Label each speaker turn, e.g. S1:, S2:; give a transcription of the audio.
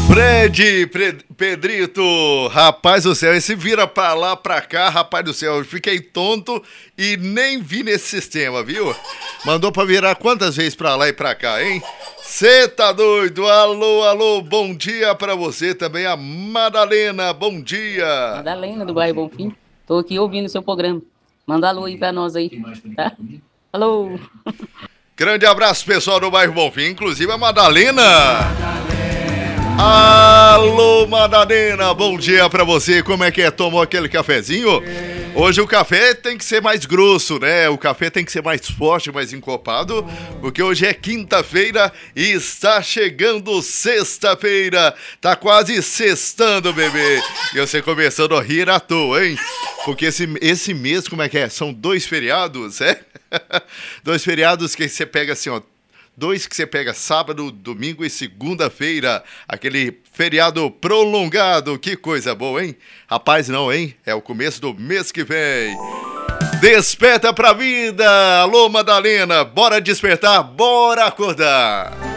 S1: Pedrito, rapaz do céu, esse vira pra lá, pra cá, rapaz do céu, eu fiquei tonto e nem vi nesse sistema, viu? Mandou pra virar quantas vezes pra lá e pra cá, hein? Cê tá doido? Alô, alô, bom dia pra você também, a Madalena, bom dia.
S2: Madalena do bairro Bonfim, tô aqui ouvindo o seu programa. Manda alô aí pra nós aí, tá? Alô!
S1: Grande abraço, pessoal do bairro Bonfim, inclusive a Madalena. Alô, Madalena, bom dia pra você, como é que é? Tomou aquele cafezinho? Hoje o café tem que ser mais grosso, né? O café tem que ser mais forte, mais encorpado, porque hoje é quinta-feira e está chegando sexta-feira. Tá quase sextando, bebê. E você começando a rir à toa, hein? Porque esse mês, como é que é? São 2 feriados, é? 2 feriados que você pega assim, ó. 2 que você pega sábado, domingo e segunda-feira. Aquele feriado prolongado. Que coisa boa, hein? Rapaz, não, hein? É o começo do mês que vem. Desperta pra vida! Alô, Madalena! Bora despertar, bora acordar!